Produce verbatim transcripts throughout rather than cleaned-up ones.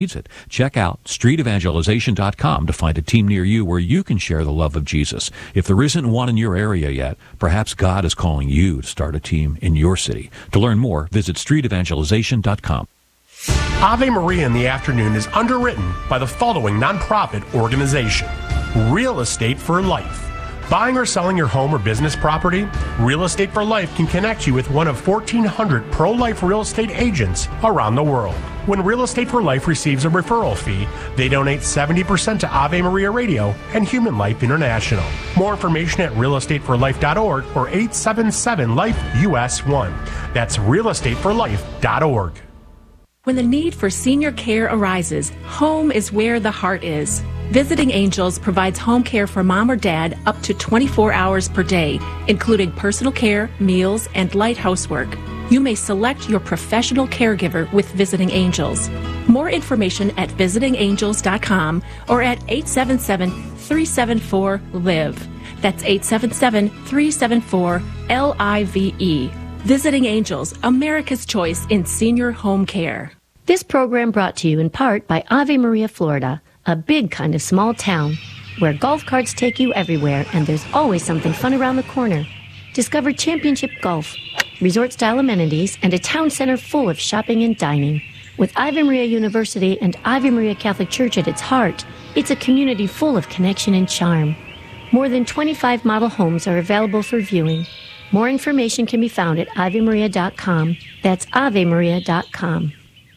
needs it. Check out street evangelization dot com to find a team near you where you can share the love of Jesus. If there isn't one in your area yet, perhaps God is calling you to start a team in your city. To learn more, visit street evangelization dot com. Ave Maria in the Afternoon is underwritten by the following nonprofit organization: Real Estate for Life. Buying or selling your home or business property? Real Estate for Life can connect you with one of fourteen hundred pro-life real estate agents around the world. When Real Estate for Life receives a referral fee, they donate seventy percent to Ave Maria Radio and Human Life International. More information at real estate for life dot org or eight seven seven life U S one. That's real estate for life dot org. When the need for senior care arises, home is where the heart is. Visiting Angels provides home care for mom or dad up to twenty-four hours per day, including personal care, meals, and light housework. You may select your professional caregiver with Visiting Angels. More information at visiting angels dot com or at eight seven seven, three seven four, L I V E. That's eight seven seven, three seven four, L I V E. Visiting Angels, America's choice in senior home care. This program brought to you in part by Ave Maria, Florida, a big kind of small town where golf carts take you everywhere and there's always something fun around the corner. Discover championship golf, resort-style amenities, and a town center full of shopping and dining. With Ave Maria University and Ave Maria Catholic Church at its heart, it's a community full of connection and charm. More than twenty-five model homes are available for viewing. More information can be found at ave maria dot com. That's ave maria dot com.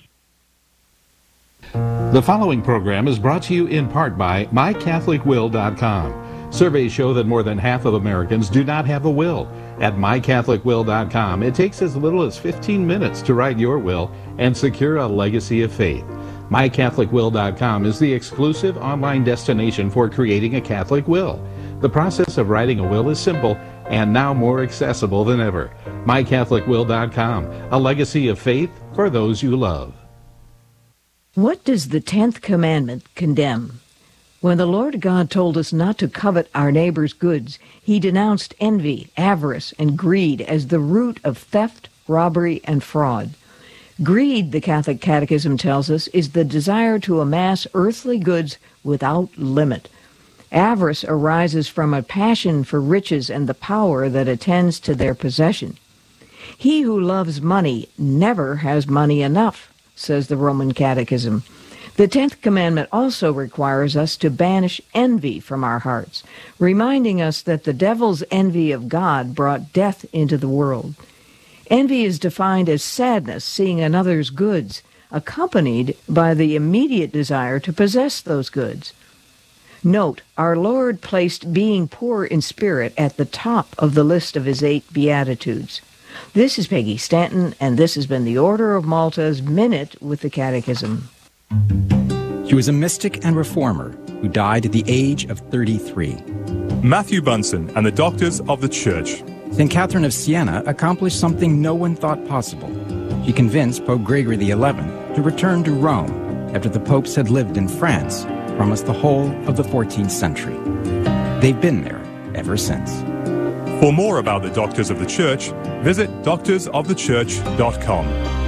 The following program is brought to you in part by my catholic will dot com. Surveys show that more than half of Americans do not have a will. At my catholic will dot com, it takes as little as fifteen minutes to write your will and secure a legacy of faith. my catholic will dot com is the exclusive online destination for creating a Catholic will. The process of writing a will is simple and now more accessible than ever. my catholic will dot com, a legacy of faith for those you love. What does the tenth commandment condemn? When the Lord God told us not to covet our neighbor's goods, he denounced envy, avarice, and greed as the root of theft, robbery, and fraud. Greed, the Catholic Catechism tells us, is the desire to amass earthly goods without limit. Avarice arises from a passion for riches and the power that attends to their possession. He who loves money never has money enough, says the Roman Catechism. The tenth commandment also requires us to banish envy from our hearts, reminding us that the devil's envy of God brought death into the world. Envy is defined as sadness seeing another's goods, accompanied by the immediate desire to possess those goods. Note, our Lord placed being poor in spirit at the top of the list of his eight Beatitudes. This is Peggy Stanton, and this has been the Order of Malta's Minute with the Catechism. He was a mystic and reformer who died at the age of thirty-three. Matthew Bunson and the Doctors of the Church. Saint Catherine of Siena accomplished something no one thought possible. She convinced Pope Gregory the eleventh to return to Rome after the popes had lived in France for almost the whole of the fourteenth century. They've been there ever since. For more about the Doctors of the Church, visit doctors of the church dot com.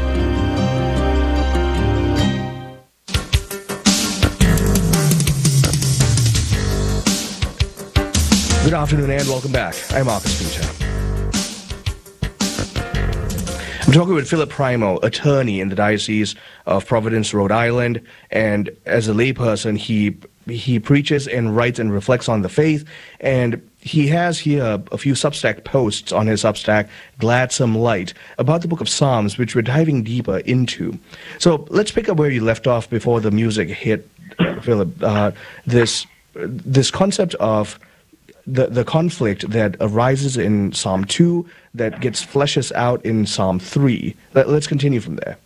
Good afternoon and welcome back. I'm Marcus Peter. I'm talking with Philip Primal, attorney in the Diocese of Providence, Rhode Island, and as a layperson, he he preaches and writes and reflects on the faith, and he has here a few Substack posts on his Substack, Gladsome Light, about the book of Psalms, which we're diving deeper into. So let's pick up where you left off before the music hit, uh, Philip. Uh, this this concept of the the conflict that arises in Psalm two that gets fleshes out in Psalm three. Let, let's continue from there.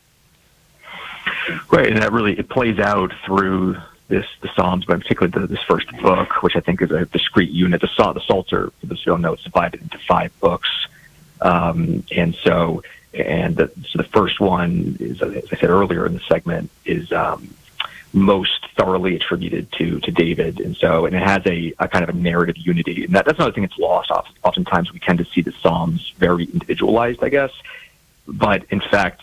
Right, and that really, it plays out through this, the Psalms, but particularly the, this first book, which I think is a discrete unit. The, the Psalter, for those who don't know, it's divided into five books. Um, and so, and the, so the first one is, as I said earlier in the segment, is um, most thoroughly attributed to to David, and so and it has a, a kind of a narrative unity, and that, that's another thing that's lost. Oftentimes, we tend to see the Psalms very individualized, I guess, but in fact,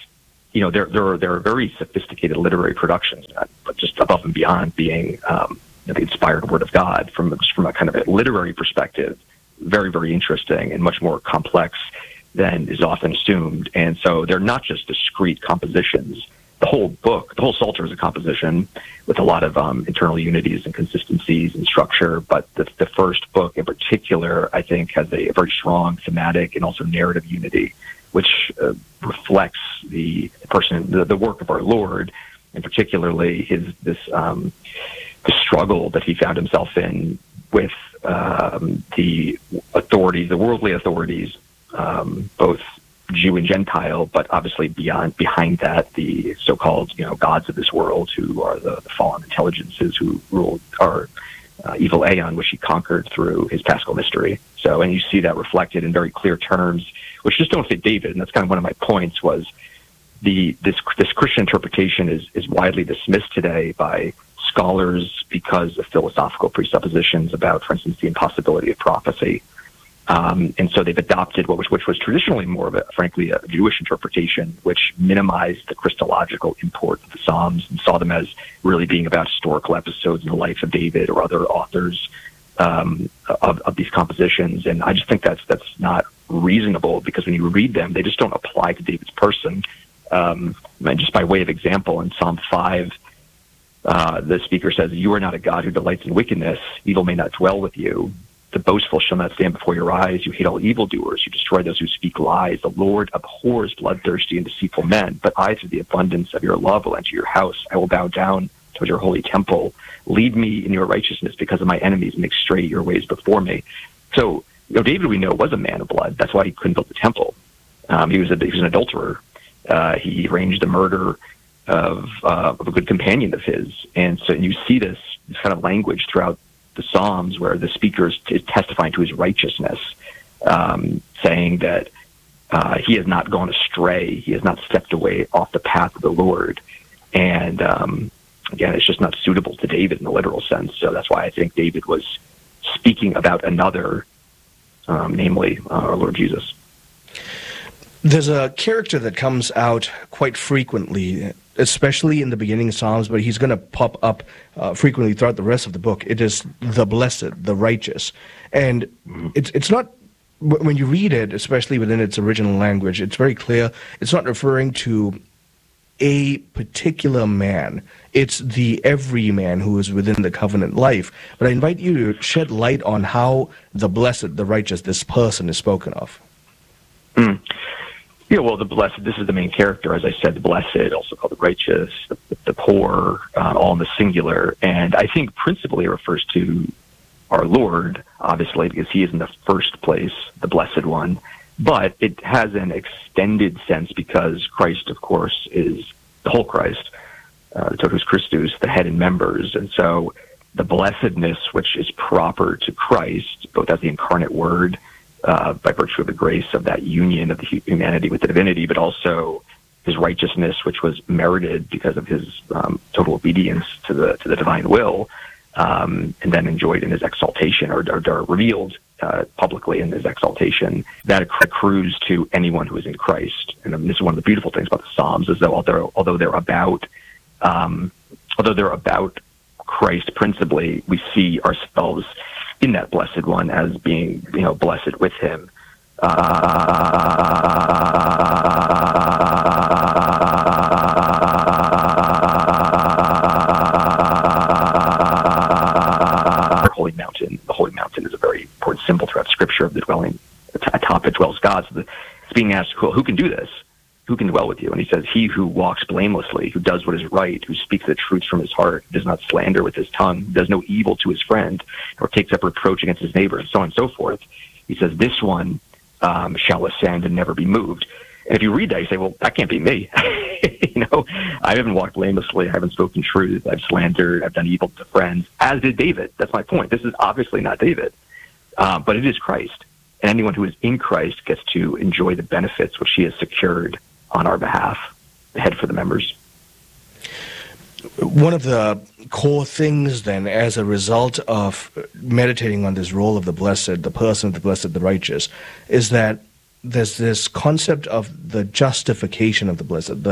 you know, they're, they're, they're very sophisticated literary productions, but just above and beyond being um, you know, the inspired Word of God from, just from a kind of a literary perspective, very, very interesting and much more complex than is often assumed. And so they're not just discrete compositions. The whole book, the whole Psalter is a composition with a lot of um, internal unities and consistencies and structure. But the, the first book in particular, I think, has a, a very strong thematic and also narrative unity, which uh, reflects the person, the, the work of our Lord, and particularly his this um, the struggle that he found himself in with um, the authorities, the worldly authorities, um, both Jew and Gentile, but obviously beyond behind that, the so-called you know gods of this world, who are the, the fallen intelligences who rule our uh, evil aeon, which he conquered through his Paschal mystery. So, and you see that reflected in very clear terms, which just don't fit David. And that's kind of one of my points was the this this Christian interpretation is is widely dismissed today by scholars because of philosophical presuppositions about, for instance, the impossibility of prophecy. Um, and so they've adopted what was, which was traditionally more of a, frankly, a Jewish interpretation, which minimized the Christological import of the Psalms and saw them as really being about historical episodes in the life of David or other authors um, of, of these compositions. And I just think that's that's not reasonable, because when you read them, they just don't apply to David's person. Um, and just by way of example, in Psalm five, uh, the speaker says, "You are not a God who delights in wickedness. Evil may not dwell with you. The boastful shall not stand before your eyes. You hate all evildoers. You destroy those who speak lies. The Lord abhors bloodthirsty and deceitful men. But I, through the abundance of your love, will enter your house. I will bow down toward your holy temple. Lead me in your righteousness because of my enemies, and make straight your ways before me." So, you know, David, we know, was a man of blood. That's why he couldn't build the temple. Um, he was a, he was an adulterer. Uh, he arranged the murder of, uh, of a good companion of his. And so you see this, this kind of language throughout the Psalms, where the speaker is testifying to his righteousness, um, saying that uh, he has not gone astray, he has not stepped away off the path of the Lord. And um, again, it's just not suitable to David in the literal sense. So that's why I think David was speaking about another, um, namely uh, our Lord Jesus. There's a character that comes out quite frequently, especially in the beginning of Psalms, but he's going to pop up uh, frequently throughout the rest of the book. It is the blessed, the righteous. And mm-hmm. it's it's not, when you read it, especially within its original language, it's very clear. It's not referring to a particular man. It's the everyman who is within the covenant life. But I invite you to shed light on how the blessed, the righteous, this person is spoken of. Mm. Yeah, well, the blessed, this is the main character, as I said, the blessed, also called the righteous, the, the poor, uh, all in the singular. And I think principally it refers to our Lord, obviously, because he is in the first place, the blessed one. But it has an extended sense because Christ, of course, is the whole Christ, uh, the totus Christus, the head and members. And so the blessedness, which is proper to Christ, both as the incarnate word, Uh, by virtue of the grace of that union of the humanity with the divinity, but also his righteousness, which was merited because of his um, total obedience to the to the divine will, um, and then enjoyed in his exaltation, or, or, or revealed uh, publicly in his exaltation, that accrues to anyone who is in Christ. And um, this is one of the beautiful things about the Psalms, is that although although they're about um, although they're about Christ principally, we see ourselves in that blessed one as being, you know, blessed with him. Uh, holy mountain. The holy mountain is a very important symbol throughout Scripture of the dwelling atop it dwells God. So the, it's being asked, well, who can do this? Who can dwell with you? And he says, he who walks blamelessly, who does what is right, who speaks the truth from his heart, does not slander with his tongue, does no evil to his friend, or takes up reproach against his neighbor, and so on and so forth. He says, this one um, shall ascend and never be moved. And if you read that, you say, well, that can't be me. you know, I haven't walked blamelessly. I haven't spoken truth. I've slandered. I've done evil to friends, as did David. That's my point. This is obviously not David, uh, but it is Christ. And anyone who is in Christ gets to enjoy the benefits which he has secured on our behalf, the head for the members. One of the core things then, as a result of meditating on this role of the blessed, the person of the blessed, the righteous, is that there's this concept of the justification of the blessed, the